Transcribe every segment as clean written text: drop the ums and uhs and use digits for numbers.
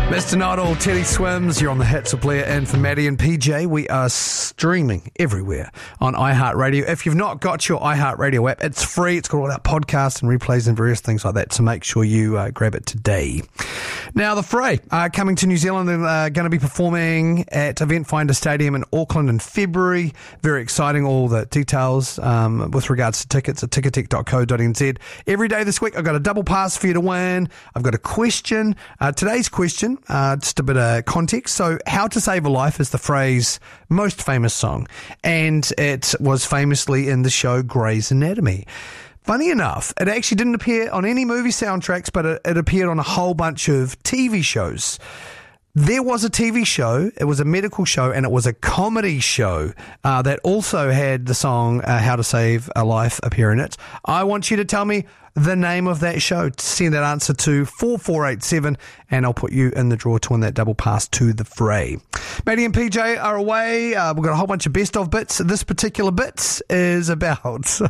Mr. Noddle, Teddy Swims, you're on the hits of Blair and for Maddie and PJ. We are streaming everywhere on iHeartRadio. If you've not got your iHeartRadio app, it's free. It's got all our podcasts and replays and various things like that, so make sure you grab it today. Now, The Fray are coming to New Zealand and are going to be performing at Eventfinder Stadium in Auckland in February. Very exciting, all the details with regards to tickets at ticketek.co.nz. Every day this week, I've got a double pass for you to win. I've got a question. Today's question, just a bit of context. So, How to Save a Life is The Fray's most famous song, and it was famously in the show Grey's Anatomy. Funny enough, it actually didn't appear on any movie soundtracks, but it appeared on a whole bunch of TV shows. There was a TV show, it was a medical show, and it was a comedy show that also had the song How to Save a Life appear in it. I want you to tell me the name of that show. Send that answer to 4487 and I'll put you in the draw to win that double pass to The Fray. Maddie and PJ are away. We've got a whole bunch of best of bits. This particular bit is about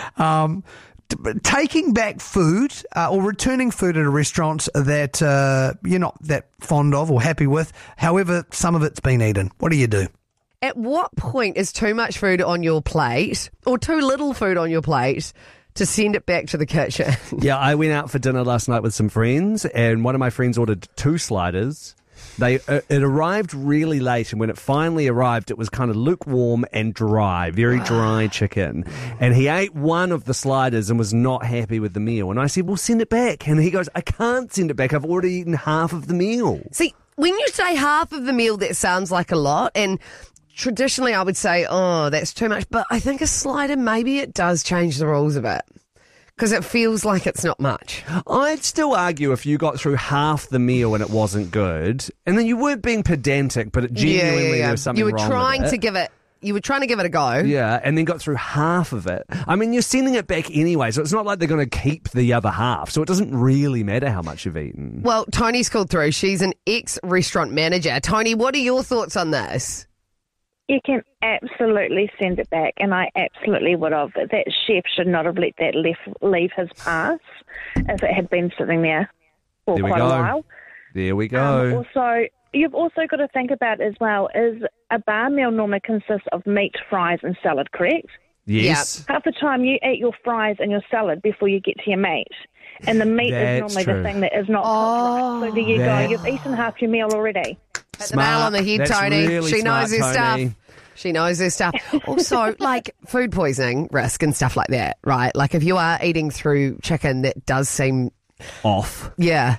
taking back food or returning food at a restaurant that you're not that fond of or happy with. However, some of it's been eaten. What do you do? At what point is too much food on your plate or too little food on your plate to send it back to the kitchen? Yeah, I went out for dinner last night with some friends, and one of my friends ordered 2 sliders. It arrived really late, and when it finally arrived, it was kind of lukewarm and dry, very dry chicken. And he ate one of the sliders and was not happy with the meal. And I said, well, send it back. And he goes, I can't send it back. I've already eaten half of the meal. See, when you say half of the meal, that sounds like a lot. And traditionally, I would say, oh, that's too much. But I think a slider, maybe it does change the rules a bit, because it feels like it's not much. I'd still argue if you got through half the meal and it wasn't good, and then you weren't being pedantic, but it genuinely there was something wrong with it. You were trying to give it a go. Yeah, and then got through half of it. I mean, you're sending it back anyway, so it's not like they're going to keep the other half, so it doesn't really matter how much you've eaten. Well, Tony's called through. She's an ex-restaurant manager. Tony, what are your thoughts on this? You can absolutely send it back, and I absolutely would have. That chef should not have let that leave his pass if it had been sitting there for quite a while. There we go. Also, you've also got to think about as well, is a bar meal normally consists of meat, fries and salad, correct? Yes. Yep. Half the time you eat your fries and your salad before you get to your meat. And the meat is normally the thing that is not cooked right. So there you go. You've eaten half your meal already. Hit the nail on the head, That's Tony. Really she smart, knows her Tony. stuff. She knows her stuff. Also, like food poisoning risk and stuff like that, right? Like if you are eating through chicken, that does seem off. Yeah.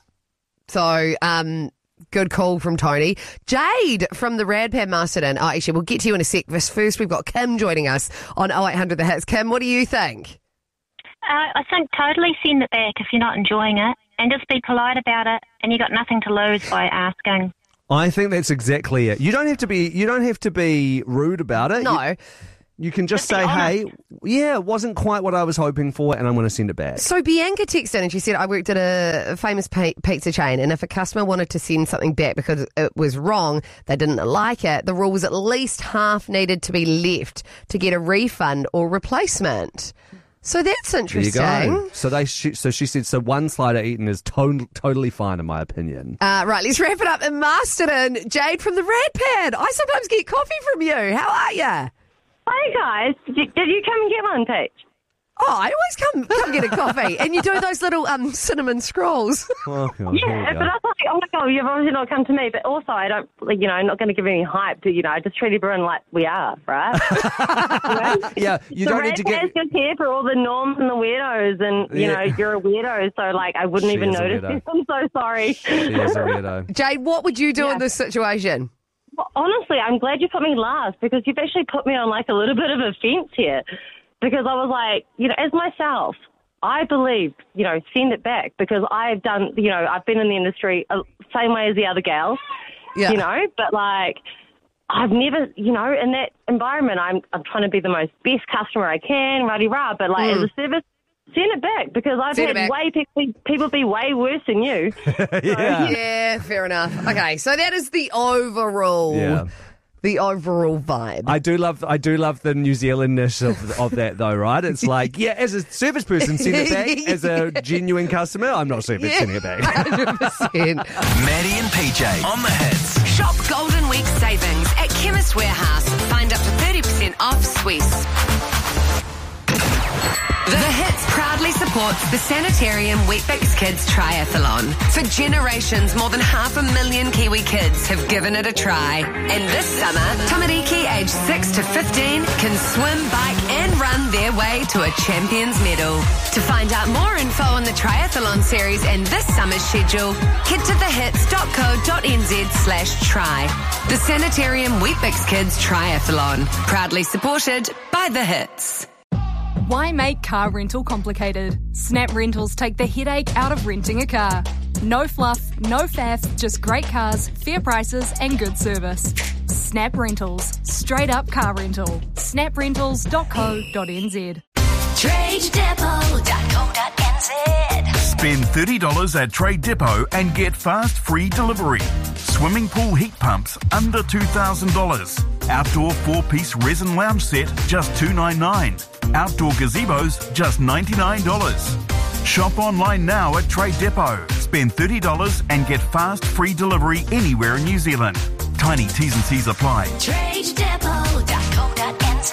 So, good call from Tony. Jade from the Radpad Masterton. Oh, actually, we'll get to you in a sec. First, we've got Kim joining us on 0800 The Hits. Kim, what do you think? I think totally send it back if you're not enjoying it, and just be polite about it, and you got nothing to lose by asking. I think that's exactly it. You don't have to be rude about it. No. You can just say, hey, yeah, it wasn't quite what I was hoping for, and I'm going to send it back. So Bianca texted and she said, I worked at a famous pizza chain, and if a customer wanted to send something back because it was wrong, they didn't like it, the rule was at least half needed to be left to get a refund or replacement. So that's interesting. There you go. So she said, so one slider eaten is totally fine in my opinion. Right, let's wrap it up in Masterton. Jade from the Radpad. I sometimes get coffee from you. How are you? Hi guys, did you come and get one, Peach? Oh, I always come get a coffee. And you do those little cinnamon scrolls. Oh, God, yeah, but I was like, oh my God, you've obviously not come to me. But also, I don't, I'm not going to give any hype to, I just treat everyone like we are, right? Yeah, you don't need to get... The just here for all the norms and the weirdos, and, you're a weirdo, so, I wouldn't even notice this. I'm so sorry. She is a weirdo. Jade, what would you do in this situation? Well, honestly, I'm glad you put me last, because you've actually put me on, a little bit of a fence here. Because I was like, as myself, I believe, send it back, because I've done, I've been in the industry same way as the other gals, but I've never, in that environment, I'm trying to be the most best customer I can, rah-de-rah, but as a service, send it back, because I've had people be way worse than you. Yeah, fair enough. Okay, so that is the overrule. Yeah. the overall vibe. I do love the New Zealandness of that though, right? It's like, yeah, as a service person, send it back. As a genuine customer, I'm not sending it back. 100%. Maddie and PJ on the hits. Shop Golden Week savings at Chemist Warehouse. Find up to 30% off Swiss. The Hits proudly supports the Sanitarium Weet-Bix Kids Triathlon. For generations, more than 500,000 Kiwi kids have given it a try. And this summer, Tamariki aged 6 to 15 can swim, bike and run their way to a champion's medal. To find out more info on the triathlon series and this summer's schedule, head to thehits.co.nz/try. The Sanitarium Weet-Bix Kids Triathlon, proudly supported by The Hits. Why make car rental complicated? Snap Rentals take the headache out of renting a car. No fluff, no faff, just great cars, fair prices and good service. Snap Rentals. Straight up car rental. snaprentals.co.nz. TradeDepot.co.nz. Spend $30 at Trade Depot and get fast free delivery. Swimming pool heat pumps under $2,000. Outdoor 4-piece resin lounge set just $299. Outdoor gazebos just $99. Shop online now at Trade Depot. Spend $30 and get fast free delivery anywhere in New Zealand. Tiny T's and C's apply. TradeDepot.co.nz.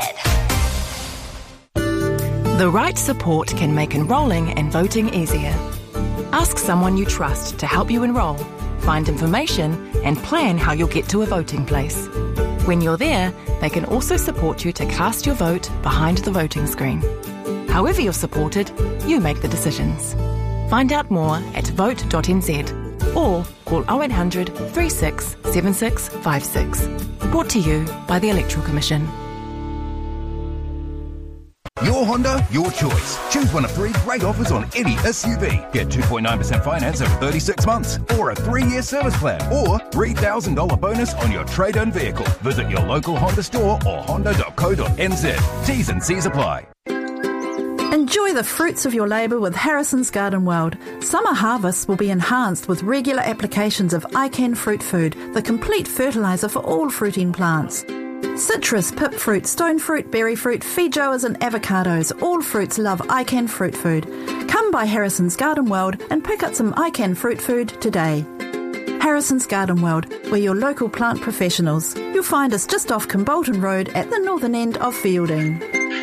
The right support can make enrolling and voting easier. Ask someone you trust to help you enrol, find information and plan how you'll get to a voting place. When you're there, they can also support you to cast your vote behind the voting screen. However you're supported, you make the decisions. Find out more at vote.nz or call 0800 36 7656. Brought to you by the Electoral Commission. Your Honda, your choice. Choose one of 3 great offers on any SUV. Get 2.9% finance over 36 months or a 3-year service plan or $3,000 bonus on your trade-in vehicle. Visit your local Honda store or honda.co.nz. T's and C's apply. Enjoy the fruits of your labour with Harrison's Garden World. Summer harvests will be enhanced with regular applications of iCan Fruit Food, the complete fertiliser for all fruiting plants. Citrus, pip fruit, stone fruit, berry fruit, feijoas and avocados. All fruits love iCan Fruit Food. Come by Harrison's Garden World and pick up some iCan Fruit Food today. Harrison's Garden World, we're your local plant professionals. You'll find us just off Kimbolton Road at the northern end of Fielding.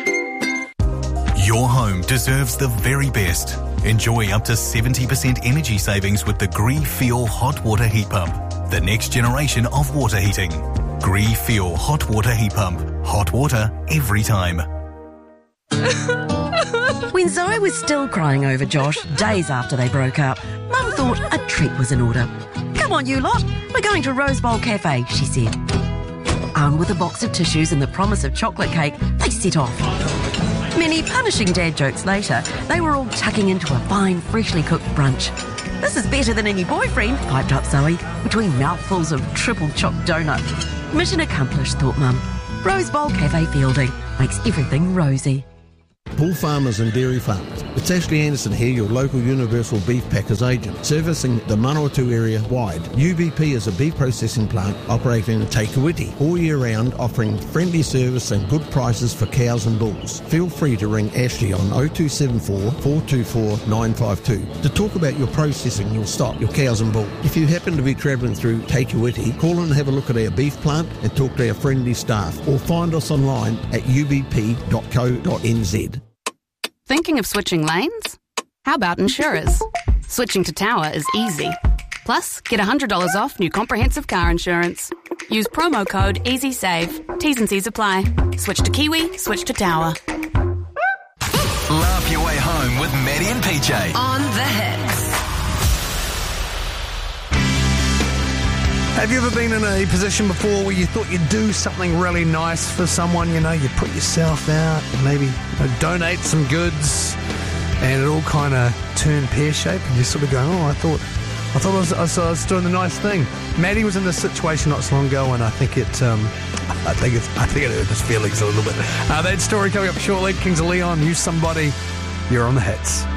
Your home deserves the very best. Enjoy up to 70% energy savings with the Gree Fuel Hot Water Heat Pump, the next generation of water heating. Gree Fuel Hot Water Heat Pump. Hot water every time. When Zoe was still crying over Josh days after they broke up, Mum thought a treat was in order. Come on, you lot. We're going to Rose Bowl Cafe, she said. Armed with a box of tissues and the promise of chocolate cake, they set off. Many punishing dad jokes later, they were all tucking into a fine, freshly cooked brunch. This is better than any boyfriend, piped up Zoe, between mouthfuls of triple chopped donut. Mission accomplished, thought Mum. Rose Bowl Cafe Fielding makes everything rosy. Bull farmers and dairy farmers. It's Ashley Anderson here, your local Universal Beef Packers agent, servicing the Manawatu area wide. UBP is a beef processing plant operating in Te Kuiti all year round, offering friendly service and good prices for cows and bulls. Feel free to ring Ashley on 0274 424 952 to talk about your processing, your stock, your cows and bull. If you happen to be travelling through Te Kuiti, call and have a look at our beef plant and talk to our friendly staff, or find us online at ubp.co.nz. Thinking of switching lanes? How about insurers? Switching to Tower is easy. Plus, get $100 off new comprehensive car insurance. Use promo code EasySave. T's and C's apply. Switch to Kiwi, switch to Tower. Laugh your way home with Maddie and PJ. On the Hits. Have you ever been in a position before where you thought you'd do something really nice for someone? You know, you put yourself out, maybe donate some goods, and it all kind of turned pear-shaped, and you're sort of going, oh, I thought I was doing the nice thing. Maddie was in this situation not so long ago, and I think it hurt his feelings a little bit. That story coming up shortly. Kings of Leon, Use Somebody. You're on the Hits.